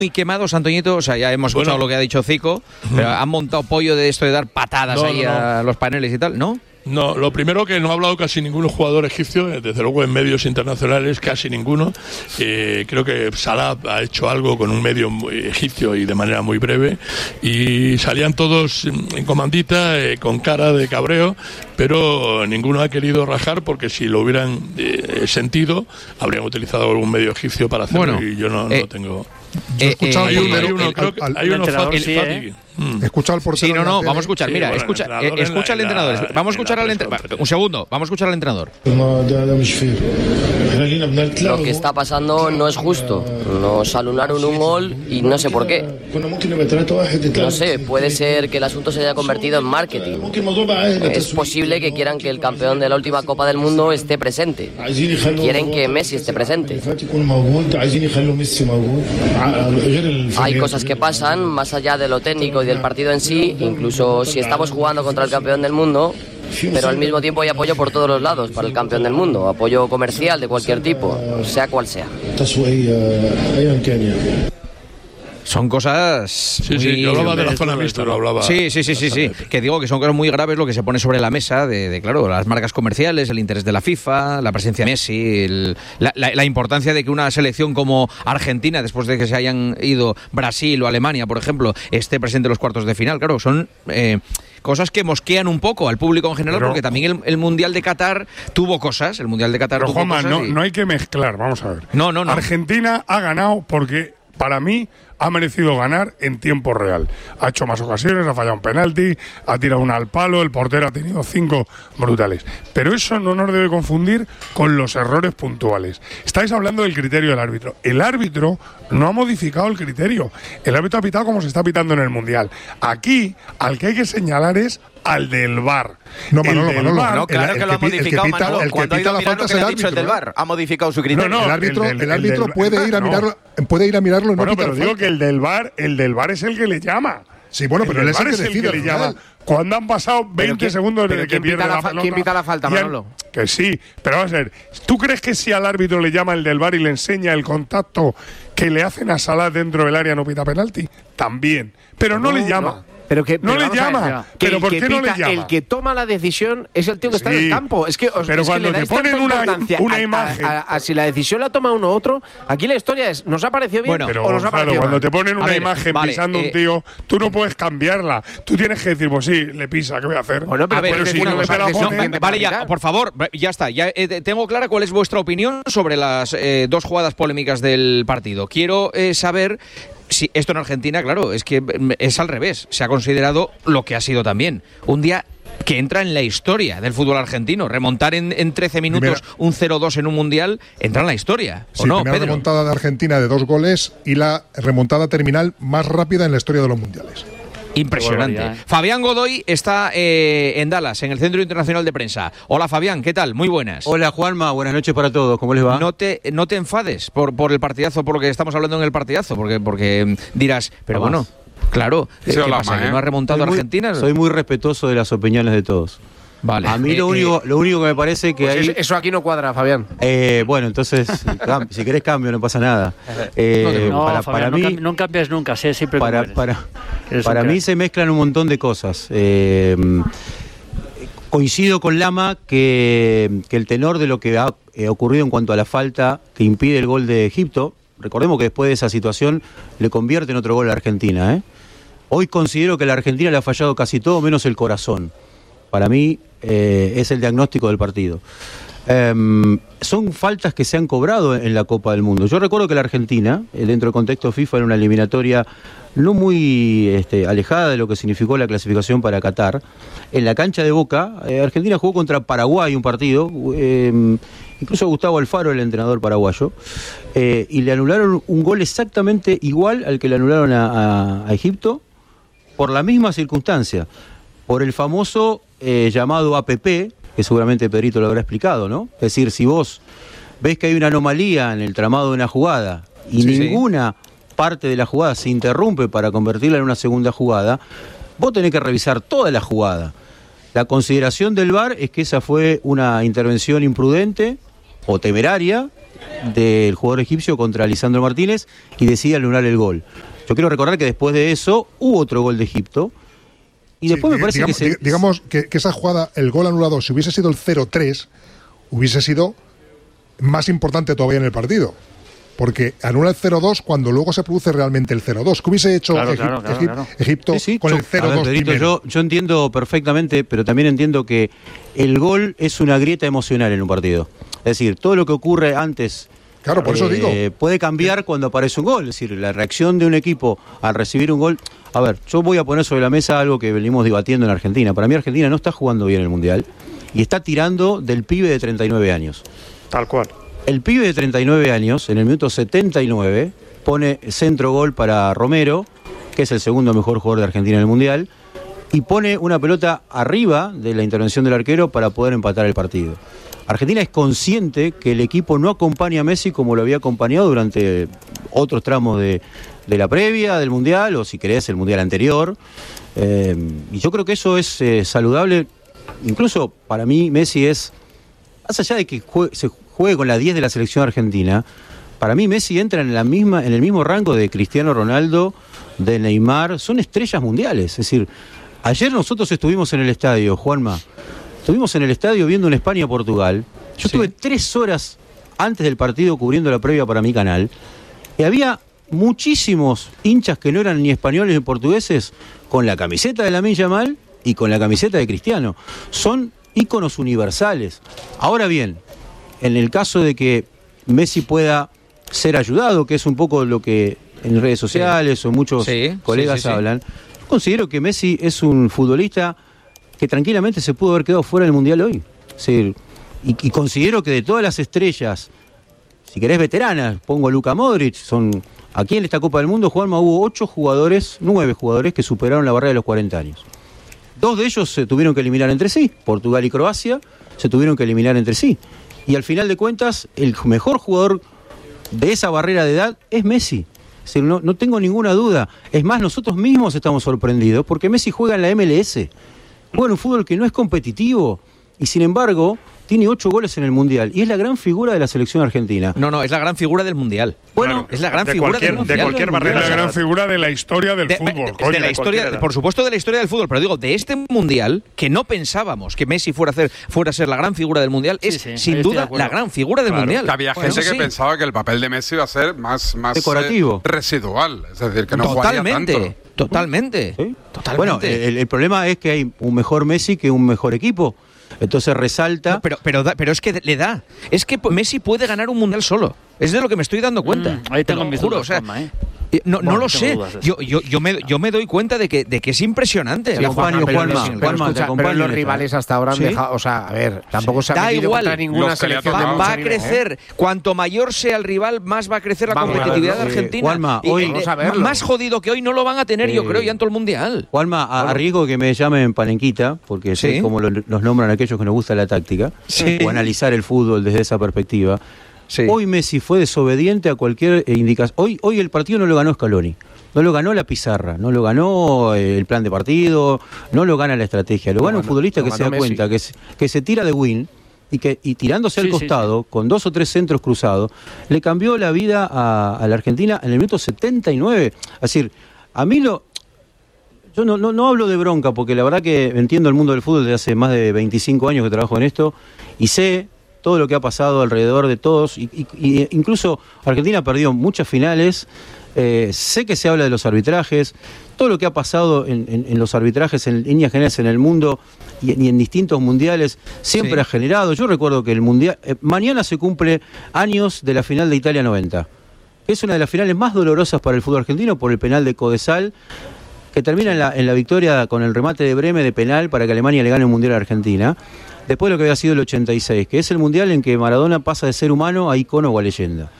muy quemados, Antoñito, o sea, ya hemos escuchado lo que ha dicho Zico, pero han montado pollo de esto de dar patadas a los paneles y tal, ¿no? No, lo primero que no ha hablado casi ningún jugador egipcio, desde luego en medios internacionales casi ninguno. Creo que Salah ha hecho algo con un medio egipcio y de manera muy breve, y salían todos en comandita con cara de cabreo, pero ninguno ha querido rajar, porque si lo hubieran sentido habrían utilizado algún medio egipcio para hacerlo. Bueno, y yo no tengo. Yo he escuchado hay uno Fati. He escuchado al portero. Sí, no, vamos a escuchar. Sí, mira, escucha al entrenador. Vamos a escuchar al entrenador. Un segundo, vamos a escuchar al entrenador. Lo que está pasando no es justo. Nos anularon un gol y no sé por qué. No sé, puede ser que el asunto se haya convertido en marketing. Es posible que quieran que el campeón de la última Copa del Mundo esté presente. Quieren que Messi esté presente. Hay cosas que pasan más allá de lo técnico y del partido en sí, incluso si estamos jugando contra el campeón del mundo, pero al mismo tiempo hay apoyo por todos los lados para el campeón del mundo, apoyo comercial de cualquier tipo, sea cual sea. Son cosas. Sí, yo hablaba de la zona mixta, lo hablaba. Sí. Que digo que son cosas muy graves lo que se pone sobre la mesa claro, las marcas comerciales, el interés de la FIFA, la presencia de Messi, la importancia de que una selección como Argentina, después de que se hayan ido Brasil o Alemania, por ejemplo, esté presente en los cuartos de final. Claro, son cosas que mosquean un poco al público en general, porque también el Mundial de Qatar tuvo cosas. El Mundial de Qatar tuvo Juanma, cosas. No hay que mezclar, vamos a ver. No. Argentina ha ganado porque, para mí, ha merecido ganar en tiempo real. Ha hecho más ocasiones, ha fallado un penalti, ha tirado una al palo, el portero ha tenido 5 brutales. Pero eso no nos debe confundir con los errores puntuales. Estáis hablando del criterio del árbitro. El árbitro no ha modificado el criterio. El árbitro ha pitado como se está pitando en el Mundial. Aquí, al que hay que señalar es al del VAR. No, Manolo. No, claro que lo ha modificado, Manolo. Cuando ha ido a mirar lo que le ha dicho el del VAR. Ha modificado su criterio. No, el árbitro puede ir a mirarlo. Puede ir a mirarlo. Bueno, pero digo que el del VAR es el que le llama. Sí, bueno, pero él es el que decide. Le llama. Cuando han pasado 20 segundos desde que pierde la pelota. ¿Quién pita la falta, Manolo? Que sí, pero vamos a ver. ¿Tú crees que si al árbitro le llama el del VAR y le enseña el contacto que le hacen a Salah dentro del área no pita penalti? También. Pero no le llama. Pero que no le llama. ¿Pero por qué no le llama? El que toma la decisión es el tío que está en el campo. Es que pero cuando te ponen una imagen si la decisión la toma uno u otro, aquí la historia es ¿nos ha parecido bien o nos ha parecido mal? Cuando te ponen una imagen pisando un tío, tú no puedes cambiarla. Tú tienes que decir, pues sí, le pisa, ¿qué voy a hacer? Bueno, pero si no te la ponen… Vale, ya, por favor, ya está. Ya tengo clara cuál es vuestra opinión sobre las dos jugadas polémicas del partido. Quiero saber… Sí, esto en Argentina, claro, es que es al revés. Se ha considerado lo que ha sido también un día que entra en la historia del fútbol argentino. Remontar en 13 minutos un 0-2 en un Mundial entra en la historia. ¿O no, primera Pedro? Remontada de Argentina de 2 goles y la remontada terminal más rápida en la historia de los mundiales. Impresionante. Fabián Godoy está en Dallas, en el Centro Internacional de Prensa. Hola, Fabián, ¿qué tal? Muy buenas. Hola, Juanma, buenas noches para todos. ¿Cómo les va? No te enfades por el partidazo, por lo que estamos hablando en el partidazo, porque dirás, pero bueno, claro, ¿qué pasa? ¿Que no ha remontado Argentina? Soy muy respetuoso de las opiniones de todos. Vale. A mí lo único que me parece que pues hay… Eso aquí no cuadra, Fabián. Bueno, entonces, si querés cambio, no pasa nada. Para mí, no cambias nunca, siempre para mí se mezclan un montón de cosas. Coincido con Lama que el tenor de lo que ha ocurrido en cuanto a la falta que impide el gol de Egipto, recordemos que después de esa situación le convierte en otro gol a Argentina. Hoy considero que la Argentina le ha fallado casi todo menos el corazón. Para mí es el diagnóstico del partido. Son faltas que se han cobrado en la Copa del Mundo. Yo recuerdo que la Argentina, dentro del contexto FIFA, era una eliminatoria no muy alejada de lo que significó la clasificación para Qatar. En la cancha de Boca, Argentina jugó contra Paraguay un partido, incluso Gustavo Alfaro, el entrenador paraguayo, y le anularon un gol exactamente igual al que le anularon a Egipto, por la misma circunstancia, por el famoso llamado APP, que seguramente Pedrito lo habrá explicado, ¿no? Es decir, si vos ves que hay una anomalía en el tramado de una jugada y ninguna parte de la jugada se interrumpe para convertirla en una segunda jugada, vos tenés que revisar toda la jugada. La consideración del VAR es que esa fue una intervención imprudente o temeraria del jugador egipcio contra Lisandro Martínez y decide anular el gol. Yo quiero recordar que después de eso hubo otro gol de Egipto. Y después me parece digamos que esa jugada, el gol anulado, si hubiese sido el 0-3, hubiese sido más importante todavía en el partido. Porque anula el 0-2 cuando luego se produce realmente el 0-2. ¿Qué hubiese hecho Egipto con el 0-2 primero? Yo entiendo perfectamente, pero también entiendo que el gol es una grieta emocional en un partido. Es decir, todo lo que ocurre antes... Claro, por eso digo. Puede cambiar cuando aparece un gol. Es decir, la reacción de un equipo al recibir un gol... A ver, yo voy a poner sobre la mesa algo que venimos debatiendo en Argentina. Para mí Argentina no está jugando bien el Mundial y está tirando del pibe de 39 años. Tal cual. El pibe de 39 años, en el minuto 79, pone centro gol para Romero, que es el segundo mejor jugador de Argentina en el Mundial, y pone una pelota arriba de la intervención del arquero para poder empatar el partido. Argentina es consciente que el equipo no acompaña a Messi como lo había acompañado durante otros tramos de la previa del Mundial, o si querés el Mundial anterior, y yo creo que eso es saludable. Incluso para mí Messi es, más allá de que se juegue con la 10 de la selección argentina, para mí Messi entra en el mismo rango de Cristiano Ronaldo, de Neymar, son estrellas mundiales. Es decir, ayer nosotros estuvimos en el estadio, Juanma, estuvimos en el estadio viendo un España-Portugal. Yo estuve 3 horas antes del partido cubriendo la previa para mi canal, y había muchísimos hinchas que no eran ni españoles ni portugueses con la camiseta de Lamine Yamal y con la camiseta de Cristiano. Son íconos universales. Ahora bien, en el caso de que Messi pueda ser ayudado, que es un poco lo que en redes sociales o muchos colegas hablan, yo considero que Messi es un futbolista que tranquilamente se pudo haber quedado fuera del Mundial hoy. Es decir, y considero que de todas las estrellas, si querés veteranas, pongo a Luka Modric, aquí en esta Copa del Mundo, Juanma, hubo 9 jugadores que superaron la barrera de los 40 años. 2 de ellos se tuvieron que eliminar entre sí, Portugal y Croacia se tuvieron que eliminar entre sí. Y al final de cuentas, el mejor jugador de esa barrera de edad es Messi. Es decir, no tengo ninguna duda. Es más, nosotros mismos estamos sorprendidos porque Messi juega en la MLS. Juega en un fútbol que no es competitivo y sin embargo tiene 8 goles en el Mundial y es la gran figura de la selección argentina. No, es la gran figura del Mundial. Bueno, es la gran figura del Mundial. De cualquier barrera. Es la gran figura de la historia del fútbol. De la historia, por supuesto, de la historia del fútbol, pero digo, de este Mundial, que no pensábamos que Messi fuera a ser la gran figura del Mundial, es sin duda la gran figura del Mundial. Que había gente que pensaba que el papel de Messi iba a ser más decorativo, residual, es decir, que no jugaría tanto. Totalmente. Bueno, el problema es que hay un mejor Messi que un mejor equipo. Entonces resalta... No, pero es que le da. Es que Messi puede ganar un Mundial solo. Es de lo que me estoy dando cuenta. Ahí tengo mis dudas, o sea, no lo sé. Yo me doy cuenta de que es impresionante. Sí, pero los rivales hasta ahora han dejado... O sea, a ver, tampoco se ha metido contra ninguna selección de va a crecer. Cuanto mayor sea el rival, más va a crecer la competitividad de Argentina. Juanma, hoy, más jodido que hoy no lo van a tener, yo creo, ya en todo el Mundial. Juanma, a riesgo que me llamen Panenquita, porque sé cómo nos nombran aquellos que nos gusta la táctica, o analizar el fútbol desde esa perspectiva. Hoy Messi fue desobediente a cualquier indicación. Hoy el partido no lo ganó Scaloni, no lo ganó la pizarra, no lo ganó el plan de partido, no lo gana la estrategia, lo gana un futbolista que se da cuenta que se tira de win y tirándose al costado con 2 o 3 centros cruzados, le cambió la vida a la Argentina en el minuto 79. Es decir, a mí yo no hablo de bronca porque la verdad que entiendo el mundo del fútbol desde hace más de 25 años que trabajo en esto y sé todo lo que ha pasado alrededor de todos, y incluso Argentina perdió muchas finales, sé que se habla de los arbitrajes, todo lo que ha pasado en los arbitrajes en líneas generales en el mundo y en distintos mundiales siempre ha generado. Yo recuerdo que el mundial, mañana se cumple años de la final de Italia 90, que es una de las finales más dolorosas para el fútbol argentino por el penal de Codesal, que termina en la victoria con el remate de Breme de penal para que Alemania le gane el mundial a Argentina. Después de lo que había sido el 86, que es el mundial en que Maradona pasa de ser humano a icono o a leyenda.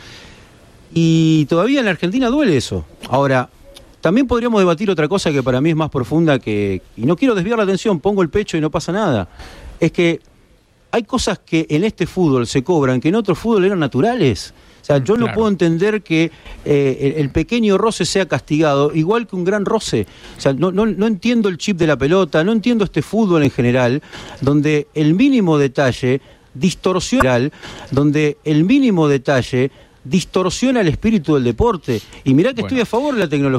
Y todavía en la Argentina duele eso. Ahora, también podríamos debatir otra cosa que para mí es más profunda y no quiero desviar la atención, pongo el pecho y no pasa nada. Es que hay cosas que en este fútbol se cobran que en otro fútbol eran naturales. O sea, yo no puedo entender que el pequeño roce sea castigado, igual que un gran roce. O sea, no entiendo el chip de la pelota, no entiendo este fútbol en general, donde el mínimo detalle distorsiona, donde el mínimo detalle distorsiona el espíritu del deporte. Y mirá que estoy a favor de la tecnología.